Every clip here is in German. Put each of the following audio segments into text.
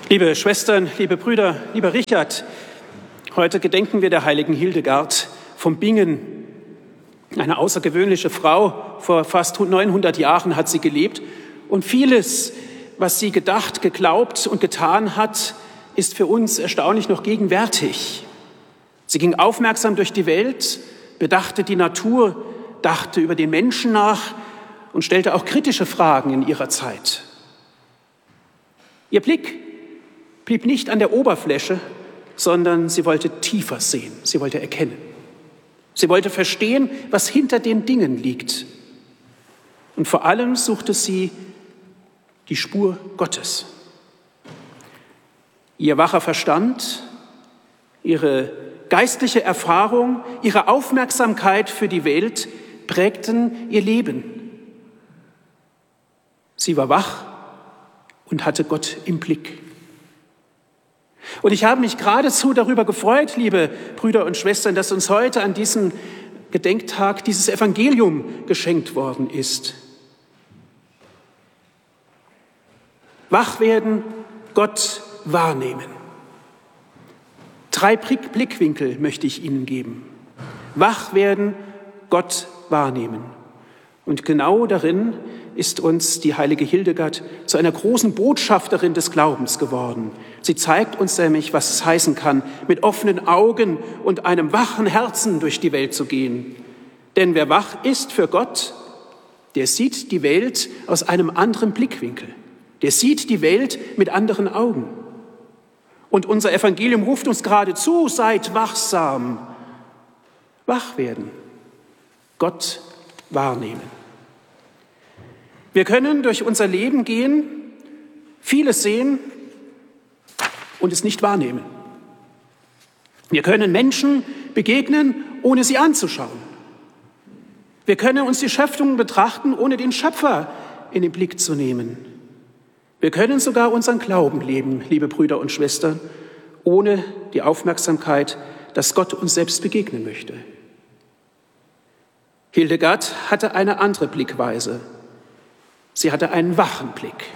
Liebe Schwestern, liebe Brüder, lieber Richard, heute gedenken wir der heiligen Hildegard von Bingen. Eine außergewöhnliche Frau, vor fast 900 Jahren hat sie gelebt und vieles, was sie gedacht, geglaubt und getan hat, ist für uns erstaunlich noch gegenwärtig. Sie ging aufmerksam durch die Welt, bedachte die Natur, dachte über den Menschen nach und stellte auch kritische Fragen in ihrer Zeit. Ihr Blick blieb nicht an der Oberfläche, sondern sie wollte tiefer sehen, sie wollte erkennen. Sie wollte verstehen, was hinter den Dingen liegt. Und vor allem suchte sie die Spur Gottes. Ihr wacher Verstand, ihre geistliche Erfahrung, ihre Aufmerksamkeit für die Welt prägten ihr Leben. Sie war wach und hatte Gott im Blick. Und ich habe mich geradezu darüber gefreut, liebe Brüder und Schwestern, dass uns heute an diesem Gedenktag dieses Evangelium geschenkt worden ist. Wach werden, Gott wahrnehmen. 3 Blickwinkel möchte ich Ihnen geben. Wach werden, Gott wahrnehmen. Und genau darin ist uns die heilige Hildegard zu einer großen Botschafterin des Glaubens geworden. Sie zeigt uns nämlich, was es heißen kann, mit offenen Augen und einem wachen Herzen durch die Welt zu gehen. Denn wer wach ist für Gott, der sieht die Welt aus einem anderen Blickwinkel. Der sieht die Welt mit anderen Augen. Und unser Evangelium ruft uns geradezu, seid wachsam. Wach werden, Gott wahrnehmen. Wir können durch unser Leben gehen, vieles sehen und es nicht wahrnehmen. Wir können Menschen begegnen, ohne sie anzuschauen. Wir können uns die Schöpfung betrachten, ohne den Schöpfer in den Blick zu nehmen. Wir können sogar unseren Glauben leben, liebe Brüder und Schwestern, ohne die Aufmerksamkeit, dass Gott uns selbst begegnen möchte. Hildegard hatte eine andere Blickweise. Sie hatte einen wachen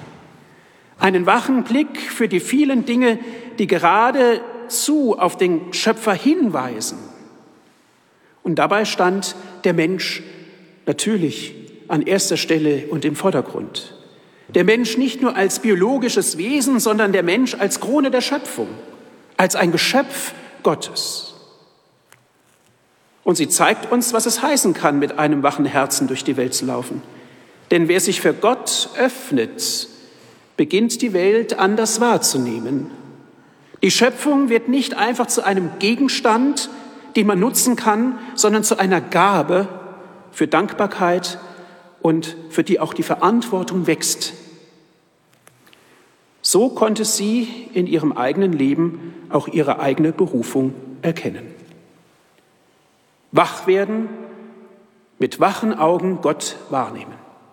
Blick für die vielen Dinge, die geradezu auf den Schöpfer hinweisen. Und dabei stand der Mensch natürlich an erster Stelle und im Vordergrund. Der Mensch nicht nur als biologisches Wesen, sondern der Mensch als Krone der Schöpfung, als ein Geschöpf Gottes. Und sie zeigt uns, was es heißen kann, mit einem wachen Herzen durch die Welt zu laufen. Denn wer sich für Gott öffnet, beginnt die Welt anders wahrzunehmen. Die Schöpfung wird nicht einfach zu einem Gegenstand, den man nutzen kann, sondern zu einer Gabe für Dankbarkeit und für die auch die Verantwortung wächst. So konnte sie in ihrem eigenen Leben auch ihre eigene Berufung erkennen. Wach werden, mit wachen Augen Gott wahrnehmen.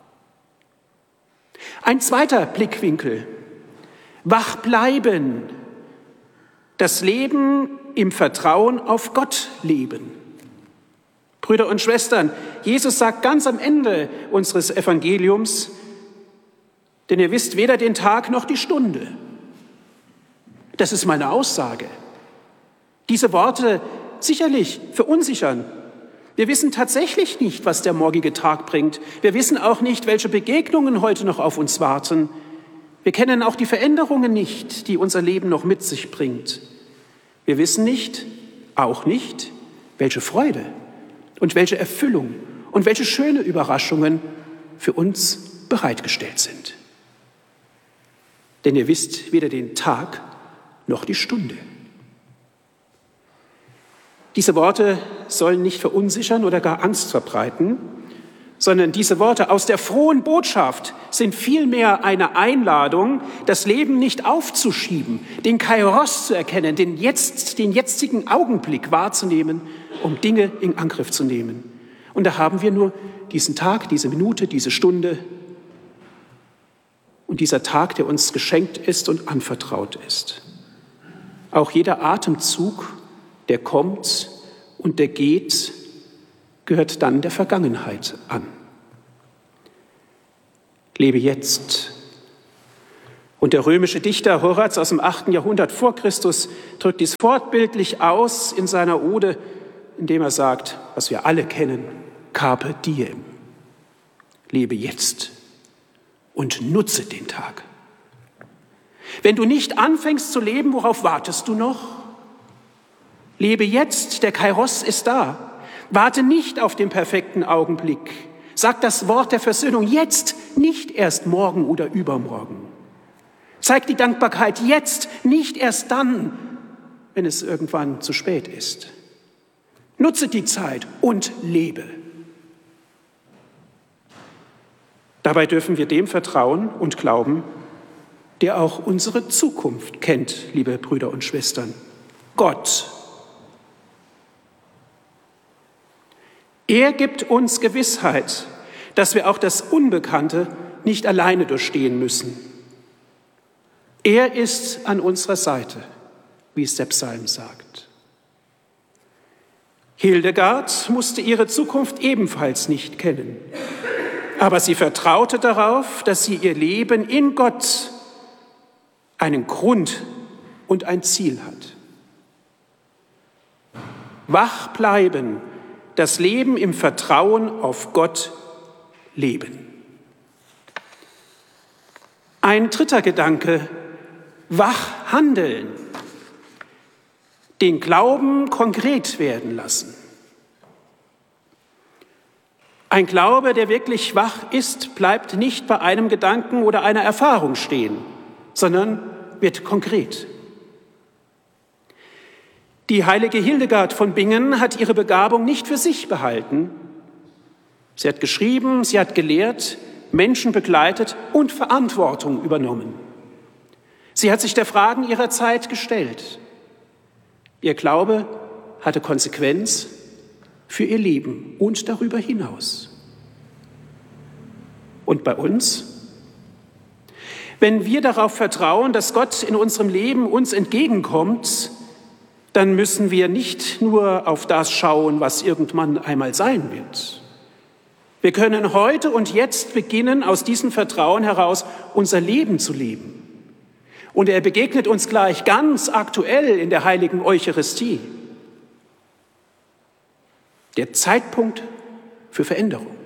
Ein zweiter Blickwinkel, wach bleiben, das Leben im Vertrauen auf Gott leben. Brüder und Schwestern, Jesus sagt ganz am Ende unseres Evangeliums, denn ihr wisst weder den Tag noch die Stunde. Das ist meine Aussage. Diese Worte sicherlich verunsichern. Wir wissen tatsächlich nicht, was der morgige Tag bringt. Wir wissen auch nicht, welche Begegnungen heute noch auf uns warten. Wir kennen auch die Veränderungen nicht, die unser Leben noch mit sich bringt. Wir wissen auch nicht, welche Freude und welche Erfüllung und welche schöne Überraschungen für uns bereitgestellt sind. Denn ihr wisst weder den Tag noch die Stunde. Diese Worte sollen nicht verunsichern oder gar Angst verbreiten, sondern diese Worte aus der frohen Botschaft sind vielmehr eine Einladung, das Leben nicht aufzuschieben, den Kairos zu erkennen, den jetzigen Augenblick wahrzunehmen, um Dinge in Angriff zu nehmen. Und da haben wir nur diesen Tag, diese Minute, diese Stunde und dieser Tag, der uns geschenkt ist und anvertraut ist. Auch jeder Atemzug, der kommt und der geht, gehört dann der Vergangenheit an. Lebe jetzt Und der römische Dichter Horaz aus dem 8. Jahrhundert vor Christus drückt dies fortbildlich aus in seiner Ode, indem er sagt, was wir alle kennen, Carpe diem. Lebe jetzt und nutze den Tag. Wenn du nicht anfängst zu leben, worauf wartest du noch? Lebe jetzt, der Kairos ist da. Warte nicht auf den perfekten Augenblick. Sag das Wort der Versöhnung jetzt, nicht erst morgen oder übermorgen. Zeig die Dankbarkeit jetzt, nicht erst dann, wenn es irgendwann zu spät ist. Nutze die Zeit und lebe. Dabei dürfen wir dem vertrauen und glauben, der auch unsere Zukunft kennt, liebe Brüder und Schwestern. Gott. Er gibt uns Gewissheit, dass wir auch das Unbekannte nicht alleine durchstehen müssen. Er ist an unserer Seite, wie es der Psalm sagt. Hildegard musste ihre Zukunft ebenfalls nicht kennen, aber sie vertraute darauf, dass sie ihr Leben in Gott einen Grund und ein Ziel hat. Wach bleiben, das Leben im Vertrauen auf Gott leben. Ein dritter Gedanke, wach handeln, den Glauben konkret werden lassen. Ein Glaube, der wirklich wach ist, bleibt nicht bei einem Gedanken oder einer Erfahrung stehen, sondern wird konkret. Die heilige Hildegard von Bingen hat ihre Begabung nicht für sich behalten. Sie hat geschrieben, sie hat gelehrt, Menschen begleitet und Verantwortung übernommen. Sie hat sich der Fragen ihrer Zeit gestellt. Ihr Glaube hatte Konsequenz für ihr Leben und darüber hinaus. Und bei uns? Wenn wir darauf vertrauen, dass Gott in unserem Leben uns entgegenkommt, dann müssen wir nicht nur auf das schauen, was irgendwann einmal sein wird. Wir können heute und jetzt beginnen, aus diesem Vertrauen heraus unser Leben zu leben. Und er begegnet uns gleich ganz aktuell in der heiligen Eucharistie. Der Zeitpunkt für Veränderung.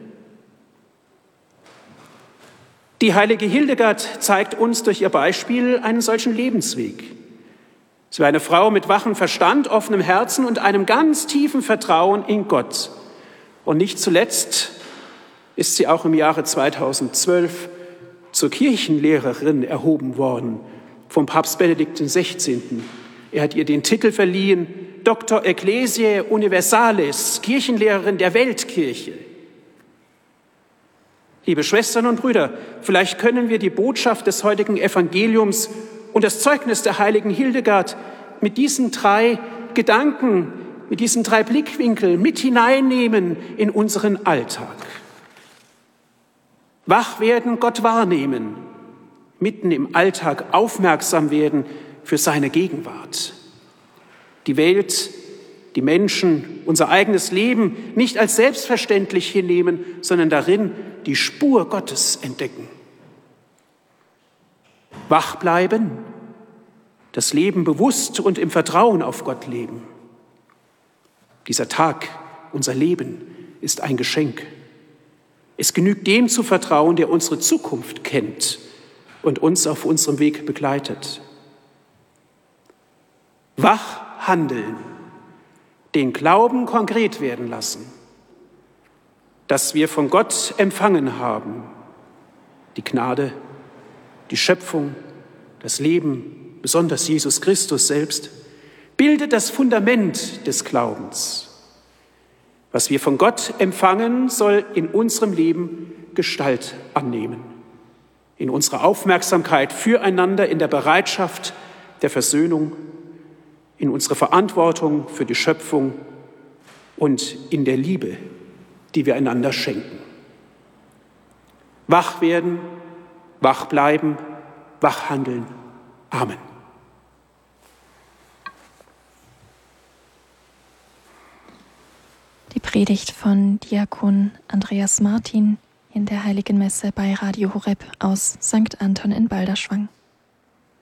Die heilige Hildegard zeigt uns durch ihr Beispiel einen solchen Lebensweg. Sie war eine Frau mit wachem Verstand, offenem Herzen und einem ganz tiefen Vertrauen in Gott. Und nicht zuletzt ist sie auch im Jahre 2012 zur Kirchenlehrerin erhoben worden vom Papst Benedikt XVI. Er hat ihr den Titel verliehen, Doctor Ecclesiae Universalis, Kirchenlehrerin der Weltkirche. Liebe Schwestern und Brüder, vielleicht können wir die Botschaft des heutigen Evangeliums und das Zeugnis der heiligen Hildegard mit diesen 3 Gedanken, mit diesen 3 Blickwinkeln mit hineinnehmen in unseren Alltag. Wach werden, Gott wahrnehmen, mitten im Alltag aufmerksam werden für seine Gegenwart. Die Welt, die Menschen, unser eigenes Leben nicht als selbstverständlich hinnehmen, sondern darin die Spur Gottes entdecken. Wach bleiben, das Leben bewusst und im Vertrauen auf Gott leben. Dieser Tag, unser Leben, ist ein Geschenk. Es genügt dem zu vertrauen, der unsere Zukunft kennt und uns auf unserem Weg begleitet. Wach handeln, den Glauben konkret werden lassen, dass wir von Gott empfangen haben, die Gnade, die Schöpfung, das Leben, besonders Jesus Christus selbst, bildet das Fundament des Glaubens. Was wir von Gott empfangen, soll in unserem Leben Gestalt annehmen. In unserer Aufmerksamkeit füreinander, in der Bereitschaft der Versöhnung, in unserer Verantwortung für die Schöpfung und in der Liebe, die wir einander schenken. Wach werden, wach bleiben, wach handeln. Amen. Die Predigt von Diakon Andreas Martin in der Heiligen Messe bei Radio Horeb aus St. Anton in Balderschwang.